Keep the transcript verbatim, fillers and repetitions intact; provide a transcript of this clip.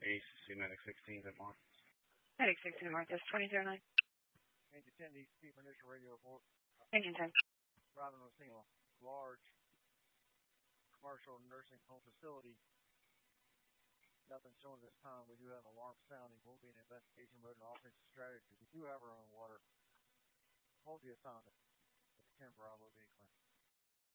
A C C Medic sixteen at Mark. Medic sixteen Mark, that's twenty zero nine. Engine ten, East Chief Initial Radio Report. Engine ten. Driving on a single large commercial nursing home facility. Nothing showing this time. We do have alarm sounding. We'll be in investigation mode and offensive strategy. We do have our own water. Hold the assignment. ten Bravo being claimed.